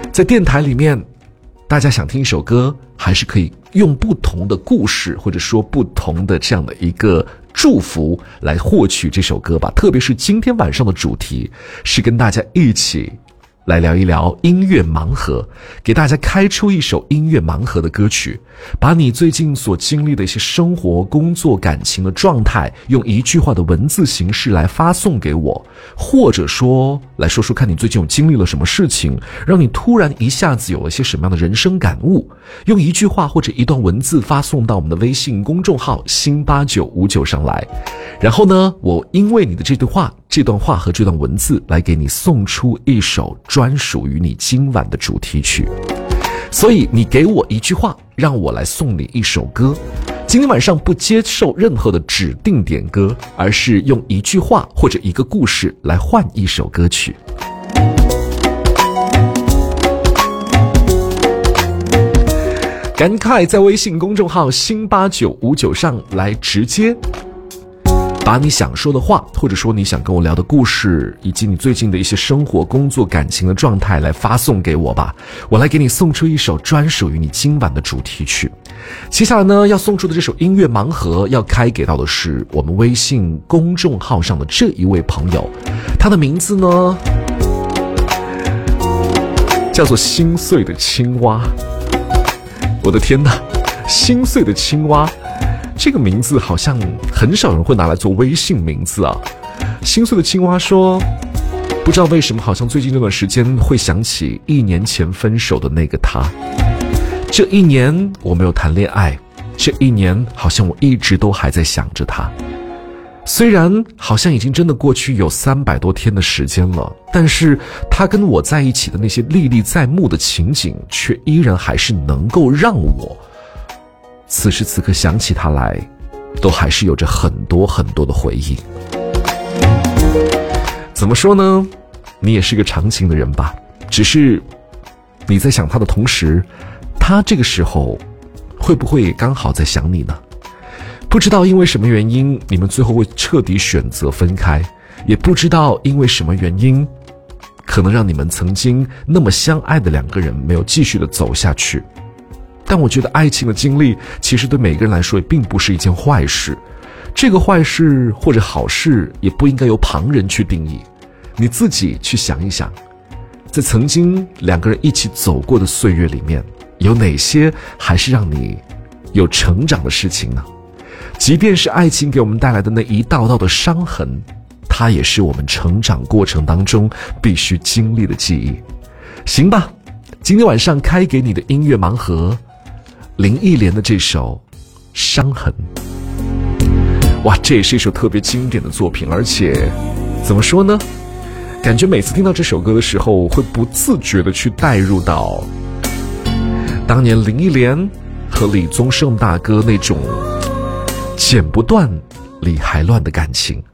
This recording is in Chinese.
在电台里面，大家想听一首歌，还是可以用不同的故事，或者说不同的这样的一个祝福来获取这首歌吧。特别是今天晚上的主题是跟大家一起来聊一聊音乐盲盒，给大家开出一首音乐盲盒的歌曲，把你最近所经历的一些生活、工作、感情的状态，用一句话的文字形式来发送给我，或者说来说说看你最近有经历了什么事情，让你突然一下子有了些什么样的人生感悟，用一句话或者一段文字发送到我们的微信公众号新8959上来。然后呢，我因为你的这段话和这段文字来给你送出一首专属于你今晚的主题曲。所以你给我一句话，让我来送你一首歌。今天晚上不接受任何的指定点歌，而是用一句话或者一个故事来换一首歌曲。赶快在微信公众号新8959上来直接把你想说的话，或者说你想跟我聊的故事，以及你最近的一些生活、工作、感情的状态来发送给我吧，我来给你送出一首专属于你今晚的主题曲。接下来呢，要送出的这首音乐盲盒要开给到的是我们微信公众号上的这一位朋友，他的名字呢叫做心碎的青蛙。我的天哪，心碎的青蛙这个名字好像很少人会拿来做微信名字啊。心碎的青蛙说，不知道为什么好像最近这段时间会想起1年前分手的那个他。这1年我没有谈恋爱，这1年好像我一直都还在想着他。虽然好像已经真的过去有300多天的时间了，但是他跟我在一起的那些历历在目的情景，却依然还是能够让我此时此刻想起他来，都还是有着很多很多的回忆。怎么说呢，你也是个长情的人吧，只是你在想他的同时，他这个时候会不会刚好在想你呢？不知道因为什么原因你们最后会彻底选择分开，也不知道因为什么原因可能让你们曾经那么相爱的2个人没有继续的走下去。但我觉得爱情的经历其实对每个人来说也并不是一件坏事，这个坏事或者好事也不应该由旁人去定义，你自己去想一想，在曾经2个人一起走过的岁月里面，有哪些还是让你有成长的事情呢？即便是爱情给我们带来的那一道道的伤痕，它也是我们成长过程当中必须经历的记忆。行吧，今天晚上开给你的音乐盲盒，林忆莲的这首伤痕。哇，这也是一首特别经典的作品，而且怎么说呢，感觉每次听到这首歌的时候，会不自觉的去带入到当年林忆莲和李宗盛大哥那种剪不断理还乱的感情。